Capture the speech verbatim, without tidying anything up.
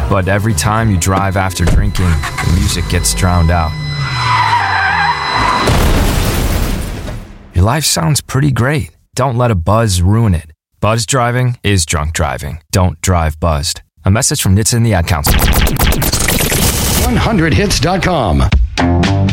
But every time you drive after drinking, the music gets drowned out. Your life sounds pretty great. Don't let a buzz ruin it. Buzz driving is drunk driving. Don't drive buzzed. A message from N H T S A and the Ad Council. one hundred hits dot com.